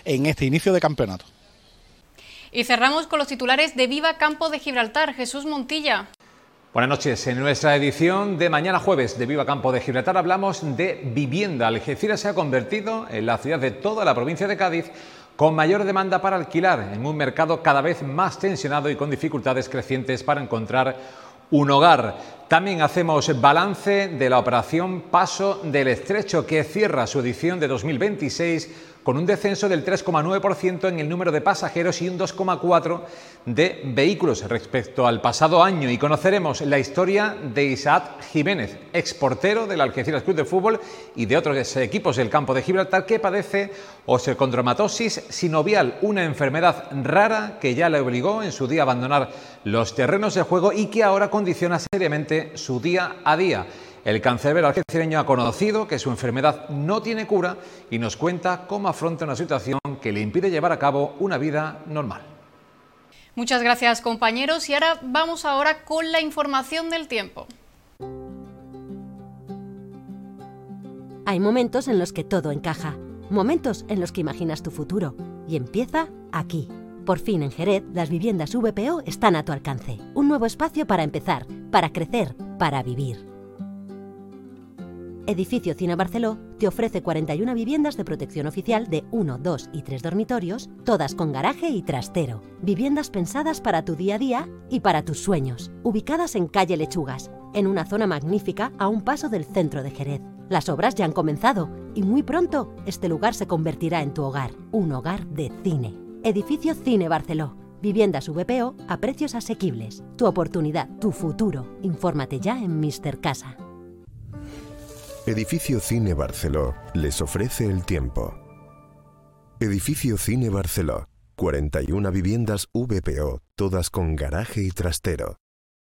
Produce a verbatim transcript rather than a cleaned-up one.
en este inicio de campeonato. Y cerramos con los titulares de Viva Campo de Gibraltar. Jesús Montilla. Buenas noches. En nuestra edición de mañana jueves de Viva Campo de Gibraltar hablamos de vivienda. Algeciras se ha convertido en la ciudad de toda la provincia de Cádiz con mayor demanda para alquilar, en un mercado cada vez más tensionado y con dificultades crecientes para encontrar un hogar. También hacemos balance de la operación Paso del Estrecho, que cierra su edición de dos mil veintiséis con un descenso del tres coma nueve por ciento en el número de pasajeros y un dos coma cuatro por ciento de vehículos respecto al pasado año. Y conoceremos la historia de Isaac Jiménez, exportero del Algeciras Club de Fútbol y de otros equipos del campo de Gibraltar, que padece osteocondromatosis sinovial, una enfermedad rara que ya le obligó en su día a abandonar los terrenos de juego y que ahora condiciona seriamente su día a día. El cancerbero algecireño ha conocido que su enfermedad no tiene cura y nos cuenta cómo afronta una situación que le impide llevar a cabo una vida normal. Muchas gracias, compañeros, y ahora vamos ahora con la información del tiempo. Hay momentos en los que todo encaja, momentos en los que imaginas tu futuro, y empieza aquí. Por fin en Jerez, las viviendas V P O están a tu alcance. Un nuevo espacio para empezar, para crecer, para vivir. Edificio Cine Barceló te ofrece cuarenta y una viviendas de protección oficial de uno, dos y tres dormitorios, todas con garaje y trastero. Viviendas pensadas para tu día a día y para tus sueños. Ubicadas en calle Lechugas, en una zona magnífica a un paso del centro de Jerez. Las obras ya han comenzado y muy pronto este lugar se convertirá en tu hogar, un hogar de cine. Edificio Cine Barceló. Viviendas V P O a precios asequibles. Tu oportunidad, tu futuro. Infórmate ya en míster Casa. Edificio Cine Barceló les ofrece el tiempo. Edificio Cine Barceló, cuarenta y una viviendas V P O, todas con garaje y trastero.